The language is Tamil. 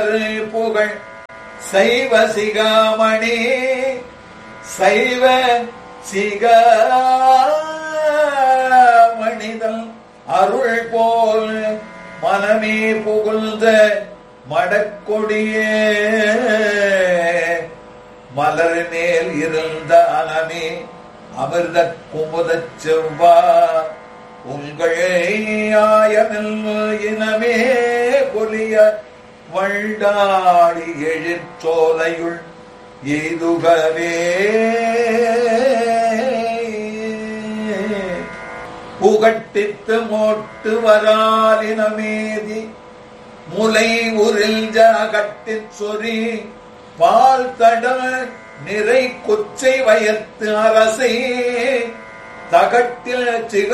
புகழ் சைவ சிகாமணி சைவ சிகாமணிதல் அருள் போல் மனமே புகழ்ந்த மடக்கொடியே மலர் மேல் இருந்த அனமே அமிர்த குமுதச் செவ்வா உங்களையாயமில் இனமே பொலிய வண்டாடி எழிற்சோலையுள் எய்துகவே புகட்டித்து மோட்டு வராலினமேதி முலை உரில் ஜகட்டிற் சொறி பால் தடல் நிறை கொச்சை வயத்து அரசை தகட்டில்